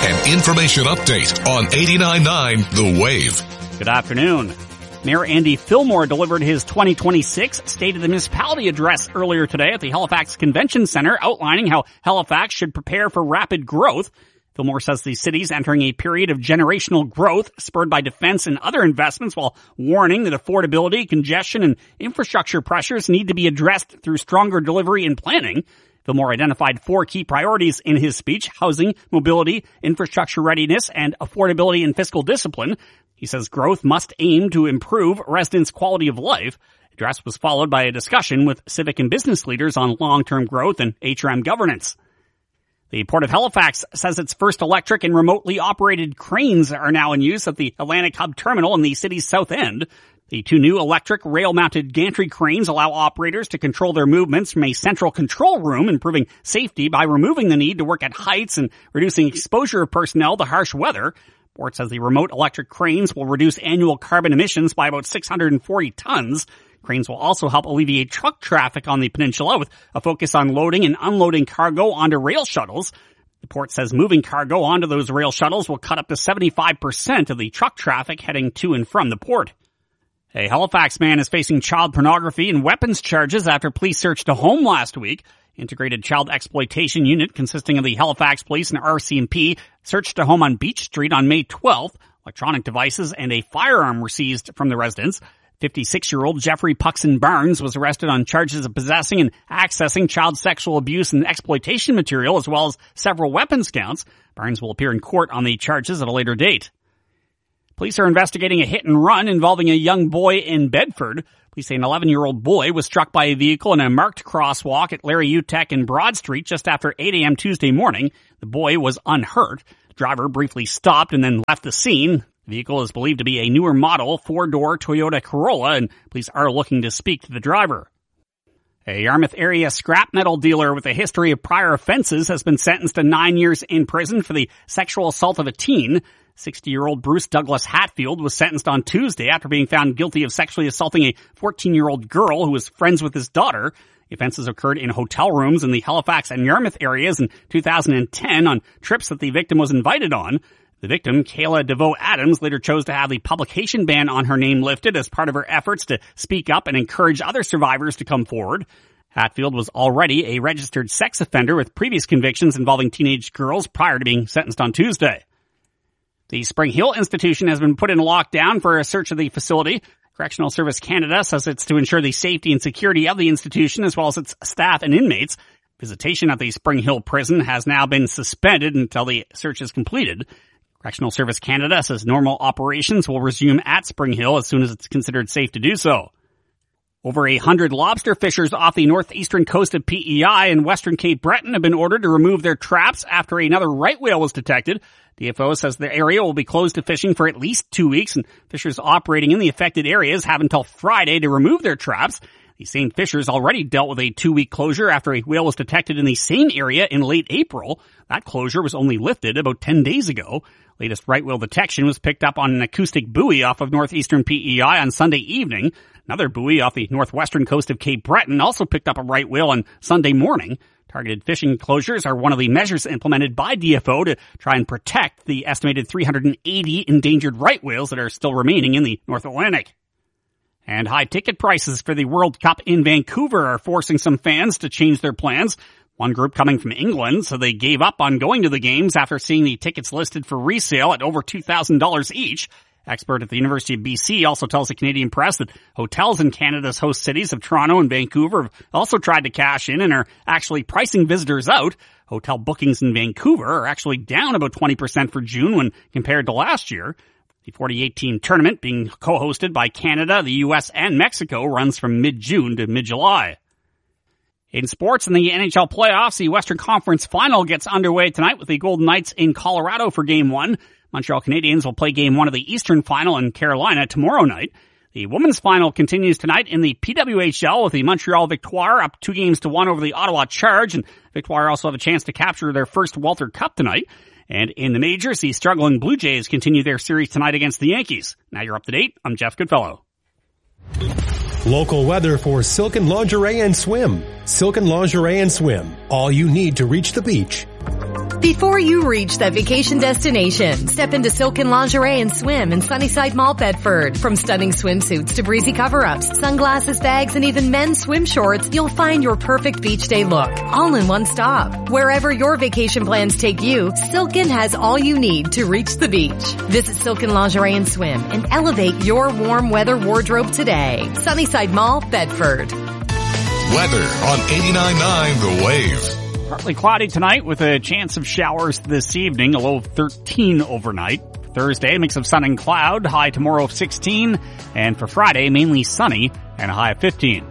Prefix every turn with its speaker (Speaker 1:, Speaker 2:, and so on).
Speaker 1: An information update on 89.9 The Wave.
Speaker 2: Good afternoon. Mayor Andy Fillmore delivered his 2026 State of the Municipality address earlier today at the Halifax Convention Centre, outlining how Halifax should prepare for rapid growth. Fillmore says the city's entering a period of generational growth spurred by defense and other investments, while warning that affordability, congestion, and infrastructure pressures need to be addressed through stronger delivery and planning. Fillmore identified 4 key priorities in his speech: housing, mobility, infrastructure readiness, and affordability and fiscal discipline. He says growth must aim to improve residents' quality of life. The address was followed by a discussion with civic and business leaders on long-term growth and HRM governance. The Port of Halifax says its first electric and remotely operated cranes are now in use at the Atlantic Hub Terminal in the city's south end. The 2 new electric rail-mounted gantry cranes allow operators to control their movements from a central control room, improving safety by removing the need to work at heights and reducing exposure of personnel to harsh weather. Port says the remote electric cranes will reduce annual carbon emissions by about 640 tons. Cranes will also help alleviate truck traffic on the peninsula with a focus on loading and unloading cargo onto rail shuttles. The port says moving cargo onto those rail shuttles will cut up to 75% of the truck traffic heading to and from the port. A Halifax man is facing child pornography and weapons charges after police searched a home last week. Integrated Child Exploitation Unit consisting of the Halifax Police and RCMP searched a home on Beach Street on May 12th. Electronic devices and a firearm were seized from the residence. 56-year-old Jeffrey Puxon Barnes was arrested on charges of possessing and accessing child sexual abuse and exploitation material, as well as several weapons counts. Barnes will appear in court on the charges at a later date. Police are investigating a hit and run involving a young boy in Bedford. Police say an 11-year-old boy was struck by a vehicle in a marked crosswalk at Larry Utek and Broad Street just after 8 a.m. Tuesday morning. The boy was unhurt. The driver briefly stopped and then left the scene. The vehicle is believed to be a newer model 4-door Toyota Corolla, and police are looking to speak to the driver. A Yarmouth area scrap metal dealer with a history of prior offenses has been sentenced to 9 years in prison for the sexual assault of a teen. 60-year-old Bruce Douglas Hatfield was sentenced on Tuesday after being found guilty of sexually assaulting a 14-year-old girl who was friends with his daughter. The offenses occurred in hotel rooms in the Halifax and Yarmouth areas in 2010 on trips that the victim was invited on. The victim, Kayla DeVoe Adams, later chose to have the publication ban on her name lifted as part of her efforts to speak up and encourage other survivors to come forward. Hatfield was already a registered sex offender with previous convictions involving teenage girls prior to being sentenced on Tuesday. The Spring Hill Institution has been put in lockdown for a search of the facility. Correctional Service Canada says it's to ensure the safety and security of the institution as well as its staff and inmates. Visitation at the Spring Hill prison has now been suspended until the search is completed. Correctional Service Canada says normal operations will resume at Spring Hill as soon as it's considered safe to do so. Over 100 lobster fishers off the northeastern coast of PEI and western Cape Breton have been ordered to remove their traps after another right whale was detected. DFO says the area will be closed to fishing for at least 2 weeks, and fishers operating in the affected areas have until Friday to remove their traps. These same fishers already dealt with a 2-week closure after a whale was detected in the same area in late April. That closure was only lifted about 10 days ago. Latest right whale detection was picked up on an acoustic buoy off of northeastern PEI on Sunday evening. Another buoy off the northwestern coast of Cape Breton also picked up a right whale on Sunday morning. Targeted fishing closures are one of the measures implemented by DFO to try and protect the estimated 380 endangered right whales that are still remaining in the North Atlantic. And high ticket prices for the World Cup in Vancouver are forcing some fans to change their plans. One group coming from England, so they gave up on going to the games after seeing the tickets listed for resale at over $2,000 each. Expert at the University of BC also tells the Canadian Press that hotels in Canada's host cities of Toronto and Vancouver have also tried to cash in and are actually pricing visitors out. Hotel bookings in Vancouver are actually down about 20% for June when compared to last year. The 48-team tournament, being co-hosted by Canada, the U.S., and Mexico, runs from mid-June to mid-July. In sports, in the NHL playoffs, the Western Conference Final gets underway tonight with the Golden Knights in Colorado for Game 1. Montreal Canadiens will play Game 1 of the Eastern Final in Carolina tomorrow night. The women's final continues tonight in the PWHL with the Montreal Victoire up 2-1 over the Ottawa Charge, and Victoire also have a chance to capture their first Walter Cup tonight. And in the majors, the struggling Blue Jays continue their series tonight against the Yankees. Now you're up to date. I'm Jeff Goodfellow.
Speaker 3: Local weather for Silken Lingerie and Swim. Silken Lingerie and Swim. All you need to reach the beach.
Speaker 4: Before you reach that vacation destination, step into Silken Lingerie and Swim in Sunnyside Mall, Bedford. From stunning swimsuits to breezy cover-ups, sunglasses, bags, and even men's swim shorts, you'll find your perfect beach day look, all in one stop. Wherever your vacation plans take you, Silken has all you need to reach the beach. Visit Silken Lingerie and Swim and elevate your warm weather wardrobe today. Sunnyside Mall, Bedford.
Speaker 1: Weather on 89.9 The Wave.
Speaker 2: Partly cloudy tonight with a chance of showers this evening, a low of 13 overnight. Thursday, a mix of sun and cloud, high tomorrow of 16. And for Friday, mainly sunny and a high of 15.